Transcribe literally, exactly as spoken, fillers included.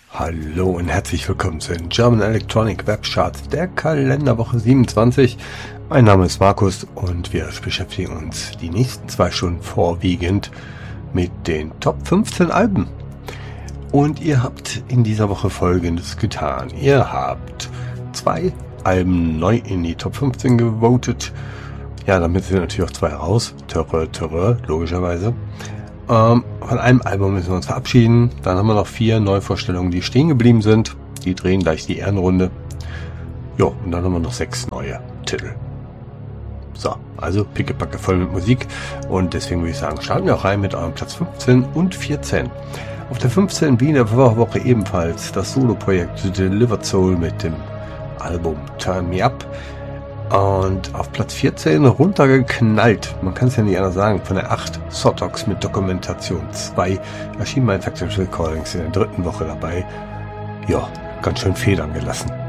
Hallo und herzlich willkommen zu den German Electronic Web Charts der Kalenderwoche siebenundzwanzig. Mein Name ist Markus und wir beschäftigen uns die nächsten zwei Stunden vorwiegend mit den Top fünfzehn Alben. Und ihr habt in dieser Woche Folgendes getan. Ihr habt zwei Alben neu in die Top fünfzehn gewotet. Ja, damit sind natürlich auch zwei raus. Törre, Törre, logischerweise. Ähm, von einem Album müssen wir uns verabschieden. Dann haben wir noch vier Neuvorstellungen, die stehen geblieben sind. Die drehen gleich die Ehrenrunde. Jo, und dann haben wir noch sechs neue Titel. So, also pickepacke voll mit Musik. Und deswegen würde ich sagen, starten wir auch rein mit eurem Platz fünfzehn und vierzehn. Auf der fünfzehn wie in der Woche ebenfalls das Solo-Projekt The Delivered Soul mit dem Album Turn Me Up. Und auf Platz vierzehn runtergeknallt, man kann es ja nicht anders sagen, von der acht Sotox mit Dokumentation zwei erschien bei Infected Recordings in der dritten Woche dabei. Ja, ganz schön Federn gelassen.